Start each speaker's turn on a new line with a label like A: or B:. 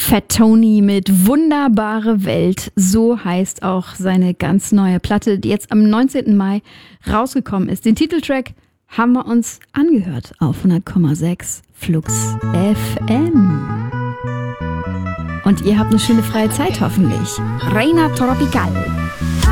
A: Fat Tony mit Wunderbare Welt, so heißt auch seine ganz neue Platte, die jetzt am 19. Mai rausgekommen ist. Den Titeltrack haben wir uns angehört auf 100,6 Flux FM. Und ihr habt eine schöne freie Zeit hoffentlich. Reina Tropical.